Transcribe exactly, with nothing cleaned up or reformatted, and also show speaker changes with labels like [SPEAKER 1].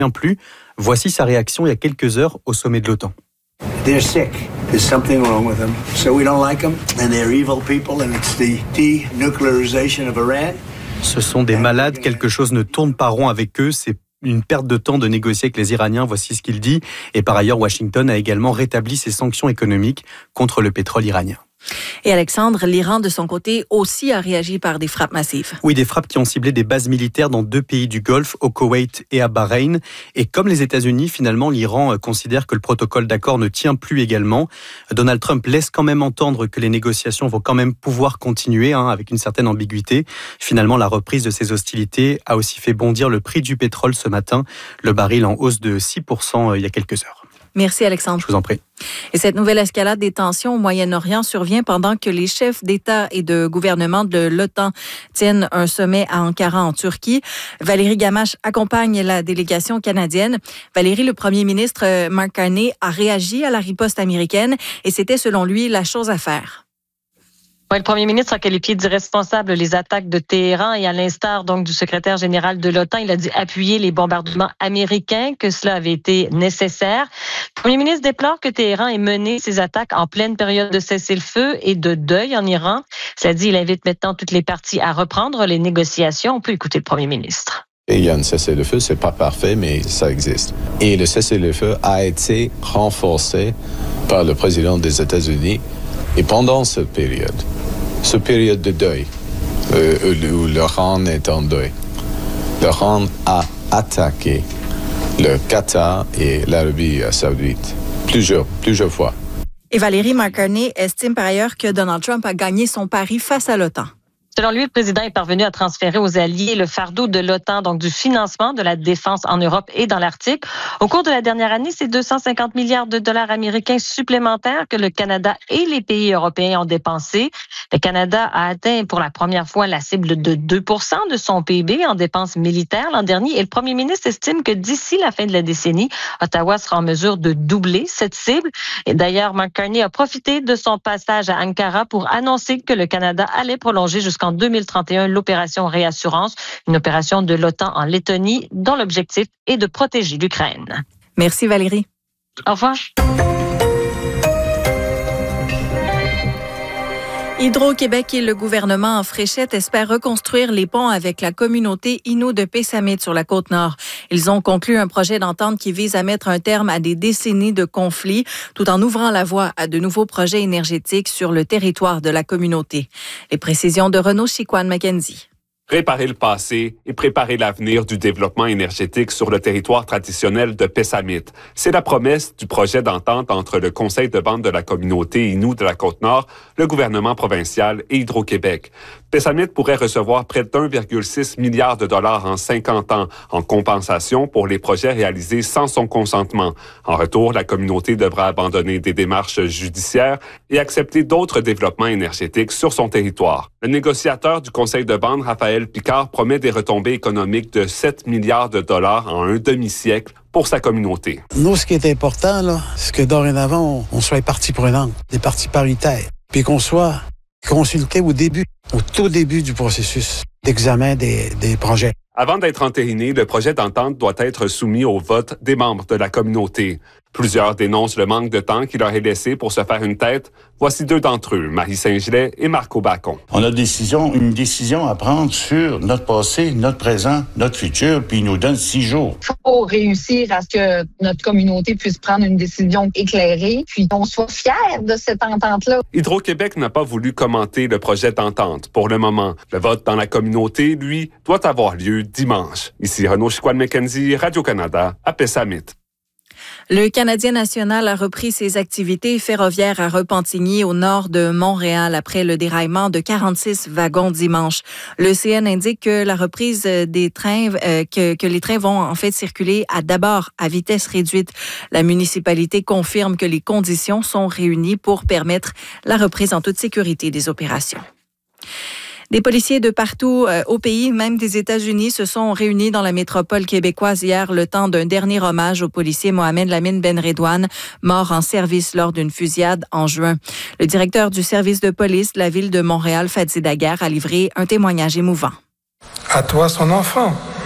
[SPEAKER 1] plus. Voici sa réaction il y a quelques heures au sommet de l'OTAN.
[SPEAKER 2] They're sick. There's something wrong with them. So we don't like them. And they're evil people. And it's the denuclearization of Iran.
[SPEAKER 1] Ce sont des malades. Quelque chose ne tourne pas rond avec eux. C'est une perte de temps de négocier avec les Iraniens. Voici ce qu'il dit. Et par ailleurs, Washington a également rétabli ses sanctions économiques contre le pétrole iranien.
[SPEAKER 3] Et Alexandre, l'Iran de son côté aussi a réagi par des frappes massives.
[SPEAKER 1] Oui, des frappes qui ont ciblé des bases militaires dans deux pays du Golfe, au Koweït et à Bahreïn. Et comme les États-Unis, finalement, l'Iran considère que le protocole d'accord ne tient plus également. Donald Trump laisse quand même entendre que les négociations vont quand même pouvoir continuer, hein, avec une certaine ambiguïté. Finalement, la reprise de ces hostilités a aussi fait bondir le prix du pétrole ce matin. Le baril en hausse de six pour cent il y a quelques heures.
[SPEAKER 3] Merci Alexandre.
[SPEAKER 1] Je vous en prie.
[SPEAKER 3] Et cette nouvelle escalade des tensions au Moyen-Orient survient pendant que les chefs d'État et de gouvernement de l'OTAN tiennent un sommet à Ankara en Turquie. Valérie Gamache accompagne la délégation canadienne. Valérie, le premier ministre Mark Carney a réagi à la riposte américaine et c'était selon lui la chose à faire.
[SPEAKER 4] Oui, le premier ministre a qualifié d'irresponsables les attaques de Téhéran et à l'instar donc du secrétaire général de l'OTAN, il a dit appuyer les bombardements américains, que cela avait été nécessaire. Le premier ministre déplore que Téhéran ait mené ces attaques en pleine période de cessez-le-feu et de deuil en Iran. Cela dit, il invite maintenant toutes les parties à reprendre les négociations. On peut écouter le premier ministre.
[SPEAKER 5] Et il y a un cessez-le-feu, c'est pas parfait, mais ça existe. Et le cessez-le-feu a été renforcé par le président des États-Unis. Et pendant cette période, cette période de deuil, euh, où l'Iran est en deuil, l'Iran a attaqué le Qatar et l'Arabie saoudite plusieurs, plusieurs fois.
[SPEAKER 3] Et Valérie Mark Carney estime par ailleurs que Donald Trump a gagné son pari face à l'OTAN.
[SPEAKER 4] Selon lui, le président est parvenu à transférer aux alliés le fardeau de l'OTAN, donc du financement de la défense en Europe et dans l'Arctique. Au cours de la dernière année, c'est deux cent cinquante milliards de dollars américains supplémentaires que le Canada et les pays européens ont dépensés. Le Canada a atteint pour la première fois la cible de deux pour cent de son P I B en dépenses militaires l'an dernier et le premier ministre estime que d'ici la fin de la décennie, Ottawa sera en mesure de doubler cette cible. Et d'ailleurs, Mark Carney a profité de son passage à Ankara pour annoncer que le Canada allait prolonger jusqu'en en deux mille trente et un, l'opération Réassurance, une opération de l'OTAN en Lettonie dont l'objectif est de protéger l'Ukraine.
[SPEAKER 3] Merci Valérie.
[SPEAKER 4] Au revoir.
[SPEAKER 3] Hydro-Québec et le gouvernement en Fréchette espèrent reconstruire les ponts avec la communauté Innu de Pessamit sur la Côte-Nord. Ils ont conclu un projet d'entente qui vise à mettre un terme à des décennies de conflits tout en ouvrant la voie à de nouveaux projets énergétiques sur le territoire de la communauté. Les précisions de Renaud Chicoine-Mackenzie.
[SPEAKER 6] Réparer le passé et préparer l'avenir du développement énergétique sur le territoire traditionnel de Pessamit. C'est la promesse du projet d'entente entre le Conseil de bande de la communauté Innu de la Côte-Nord, le gouvernement provincial et Hydro-Québec. Pessamit pourrait recevoir près d'un virgule six milliard de dollars en cinquante ans en compensation pour les projets réalisés sans son consentement. En retour, la communauté devra abandonner des démarches judiciaires et accepter d'autres développements énergétiques sur son territoire. Le négociateur du Conseil de bande, Raphaël Picard, promet des retombées économiques de sept milliards de dollars en un demi-siècle pour sa communauté.
[SPEAKER 7] Nous, ce qui est important, là, c'est que dorénavant, on, on soit partie prenante, des parties paritaires, puis qu'on soit consulté au début, au tout début du processus d'examen des, des projets.
[SPEAKER 6] Avant d'être entériné, le projet d'entente doit être soumis au vote des membres de la communauté. Plusieurs dénoncent le manque de temps qui leur est laissé pour se faire une tête. Voici deux d'entre eux, Marie Saint-Gelais et Marco Bacon.
[SPEAKER 8] On a décision, une décision à prendre sur notre passé, notre présent, notre futur, puis il nous donne six jours.
[SPEAKER 9] Il faut réussir à ce que notre communauté puisse prendre une décision éclairée, puis qu'on soit fiers de cette entente-là.
[SPEAKER 6] Hydro-Québec n'a pas voulu commenter le projet d'entente pour le moment. Le vote dans la communauté, lui, doit avoir lieu dimanche. Ici Renaud Chicoine-Mackenzie, Radio-Canada, à Pessamit.
[SPEAKER 3] Le Canadien national a repris ses activités ferroviaires à Repentigny, au nord de Montréal, après le déraillement de quarante-six wagons dimanche. Le C N indique que la reprise des trains, euh, que, que les trains vont en fait circuler à d'abord à vitesse réduite. La municipalité confirme que les conditions sont réunies pour permettre la reprise en toute sécurité des opérations. Des policiers de partout euh, au pays, même des États-Unis, se sont réunis dans la métropole québécoise hier le temps d'un dernier hommage au policier Mohamed Lamine Benredouane, mort en service lors d'une fusillade en juin. Le directeur du service de police de la ville de Montréal, Fadi Daguerre, a livré un témoignage émouvant.
[SPEAKER 10] À toi, son enfant,